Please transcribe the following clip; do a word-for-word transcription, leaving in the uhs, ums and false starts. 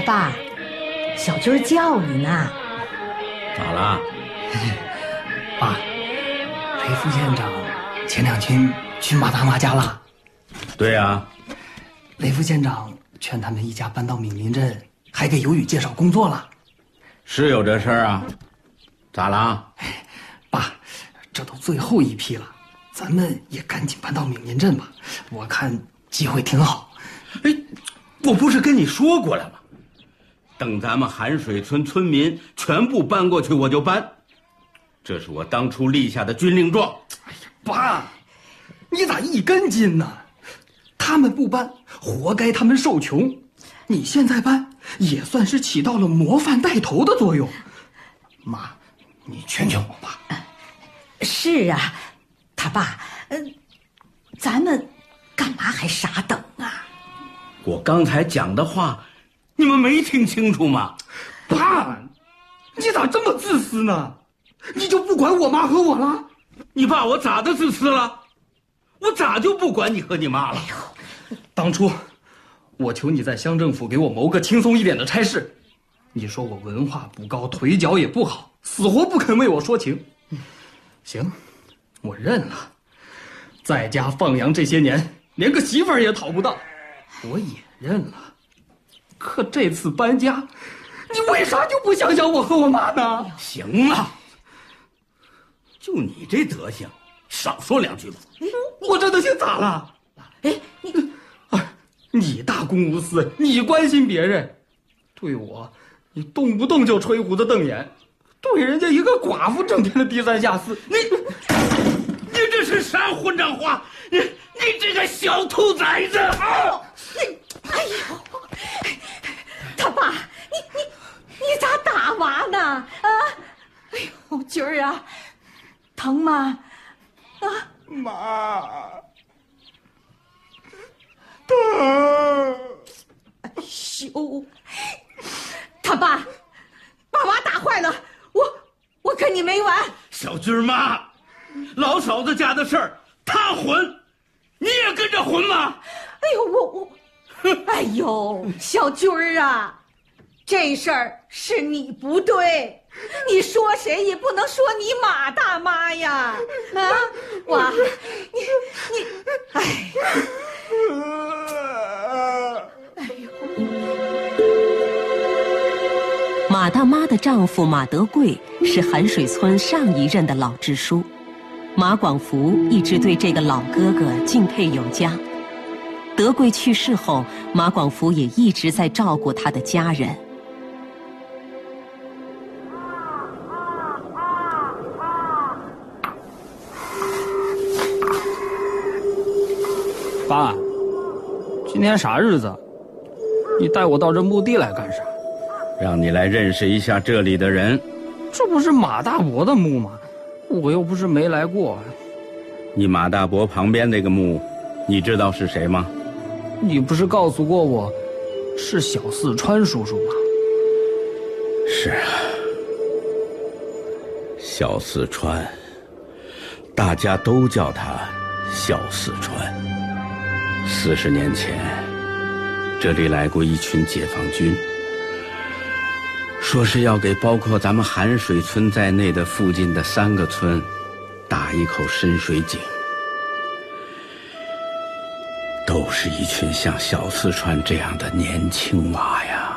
爸，小军叫你呢。 咋了？ 爸，雷副县长前两天去马大妈家了。 对啊， 雷副县长劝他们一家搬到闽林镇，还给尤宇介绍工作了。 是有这事儿啊？咋了？ 爸，这都最后一批了，咱们也赶紧搬到闽林镇吧，我看机会挺好。 哎，我不是跟你说过了吗？等咱们寒水村村民全部搬过去，我就搬。这是我当初立下的军令状。 哎呀，爸，你咋一根筋呢？他们不搬，活该他们受穷。你现在搬，也算是起到了模范带头的作用。妈，你劝劝我吧。 是啊，他爸，呃，咱们干嘛还傻等啊？ 我刚才讲的话，你们没听清楚吗？ 爸，你咋这么自私呢？你就不管我妈和我了？ 你爸我咋的自私了？我咋就不管你和你妈了？哎呦，当初我求你在乡政府给我谋个轻松一点的差事，你说我文化不高，腿脚也不好，死活不肯为我说情。行，我认了。在家放羊这些年，连个媳妇儿也讨不到，我也认了。可这次搬家，你为啥就不想想我和我妈呢？ 行了，就你这德行，少说两句吧。 我这德行咋了？哎，你，啊，你大公无私，你关心别人，对我，你动不动就吹胡子瞪眼，对人家一个寡妇整天的低三下四， 你，你这是啥混账话？你你这个小兔崽子！啊！ 你，哎呦，他爸，你你你咋打娃呢？啊，哎呦，军儿啊，疼吗？啊， 妈，疼！ 哎呦，他爸，把娃打坏了，我我跟你没完！ 小军妈，老嫂子家的事儿，她混，你也跟着混吗？ 哎呦，我我，哎呦，小军儿啊，这事儿是你不对，你说谁也不能说你马大妈呀！啊，娃，你你，哎， 哎呦。马大妈的丈夫马德贵是寒水村上一任的老支书，马广福一直对这个老哥哥敬佩有加。德贵去世后，马广福也一直在照顾他的家人。 爸，今天啥日子？你带我到这墓地来干啥？ 让你来认识一下这里的人。 这不是马大伯的墓吗？我又不是没来过。 你马大伯旁边那个墓，你知道是谁吗？ 你不是告诉过我，是小四川叔叔吗？ 是啊，小四川，大家都叫他小四川。四十年前，这里来过一群解放军，说是要给包括咱们寒水村在内的附近的三个村打一口深水井。都是一群像小四川这样的年轻娃呀。